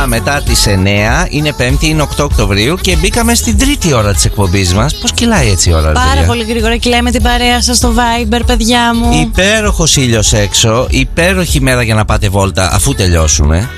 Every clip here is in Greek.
μετά τις 9. Είναι Πέμπτη, είναι 8 Οκτωβρίου και μπήκαμε στην τρίτη ώρα της εκπομπής μας. Πώς κυλάει έτσι η ώρα, Πάρα παιδιά? πολύ γρήγορα. Κυλάει με την παρέα σας στο Viber, παιδιά μου. Υπέροχος ήλιος έξω. Υπέροχη μέρα για να πάτε βόλτα αφού τελειώσουμε.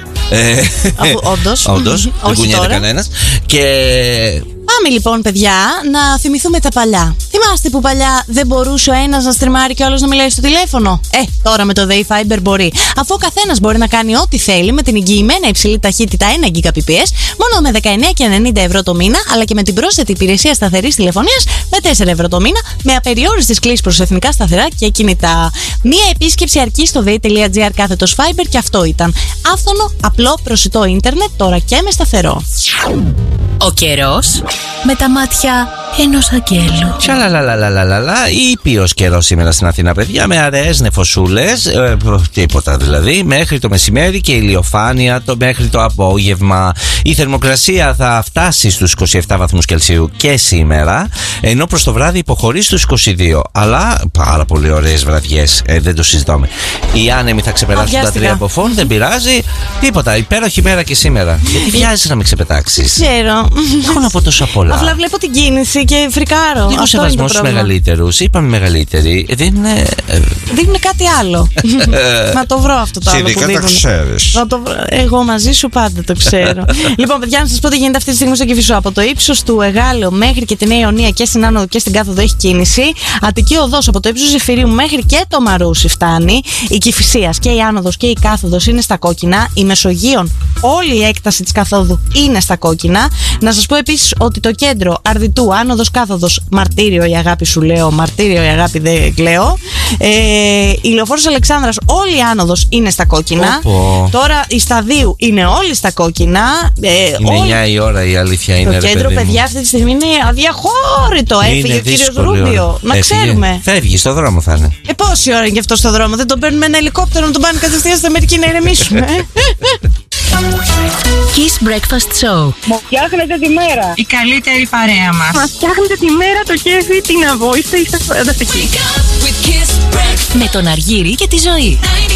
Όντως. Δεν κουνιέται κανένας. Και πάμε λοιπόν, παιδιά, να θυμηθούμε τα παλιά. Θυμάστε που παλιά δεν μπορούσε ο ένας να στριμάρει και ο άλλος να μιλάει στο τηλέφωνο? Τώρα με το Day Fiber μπορεί. Αφού ο καθένας μπορεί να κάνει ό,τι θέλει με την εγγυημένα υψηλή ταχύτητα 1 Gbps, μόνο με 19,90 ευρώ το μήνα, αλλά και με την πρόσθετη υπηρεσία σταθερής τηλεφωνίας με 4 ευρώ το μήνα, με απεριόριστες κλήσεις προς εθνικά σταθερά και κινητά. Μία επίσκεψη αρκεί στο day.gr/fiber και αυτό ήταν. Άφθονο, απλό, προσιτό ίντερνετ, τώρα και με σταθερό. Ο καιρός με τα μάτια ενός αγγέλου. Τσαλαλαλαλαλαλα. Ήπιος καιρός σήμερα στην Αθήνα, παιδιά, με αραιές νεφοσούλες, τίποτα δηλαδή, μέχρι το μεσημέρι και ηλιοφάνεια μέχρι το απόγευμα. Η θερμοκρασία θα φτάσει στους 27 βαθμούς Κελσίου και σήμερα, ενώ προς το βράδυ υποχωρεί στους 22. Αλλά πάρα πολύ ωραίες βραδιές, δεν το συζητάμε. Οι άνεμοι θα ξεπεράσουν τα 3 από φόν, δεν πειράζει, τίποτα. Υπέροχη μέρα και σήμερα. Γιατί βιάζεσαι να με ξεπετάξεις? Ξέρω. Έχω να πω τόσα πολλά. Απλά βλέπω την κίνηση και φρικάρω. Λίγο σεβασμό στους μεγαλύτερους. Είπαμε μεγαλύτεροι. Δίνουν κάτι άλλο. Να το βρω αυτό το άλλο που δίνουν. Ειδικά τα ξέρεις. Εγώ μαζί σου πάντα το ξέρω. Λοιπόν, παιδιά, να σας πω τι γίνεται αυτή τη στιγμή στο Κηφισό. Από το ύψος του Εγάλεου μέχρι και τη Νέα Ιωνία και στην Άνοδο και στην Κάθοδο έχει κίνηση. Αττική Οδός από το ύψος Ζεφυρίου μέχρι και το Μαρούσι φτάνει. Η Κηφισίας και η Άνοδος και η Κάθοδος είναι στα κόκκινα. Η Μεσογείων, όλη η έκταση της Καθόδου είναι στα κόκκινα. Να σας πω επίσης ότι το κέντρο Αρδιτού, Άνοδος, Κάθοδος, μαρτύριο η αγάπη σου λέω, μαρτύριο η αγάπη δεν κλαίω. Η Λεωφόρος Αλεξάνδρας, όλη η Άνοδος είναι στα κόκκινα. Τώρα η Σταδίου είναι όλοι στα κόκκινα. Είναι 9 η ώρα, η αλήθεια είναι. Το κέντρο, παιδιά, αυτή τη στιγμή είναι αδιαχώρητο. Έφυγε ο κύριος Ρούμπιο. Να ξέρουμε. Φεύγει, στο δρόμο θα είναι. Πόση ώρα είναι και αυτό στο δρόμο? Δεν τον παίρνουμε ένα ελικόπτερο να τον πάνε κατευθείαν στην Αμερική να ηρεμήσουμε. Kiss Breakfast Show. Μου φτιάχνετε τη μέρα. Η καλύτερη παρέα μας. Μας φτιάχνετε τη μέρα, το κέφι, την αβόηστε, είστε φανταστικοί. Με τον Αργύρη και τη Ζωή.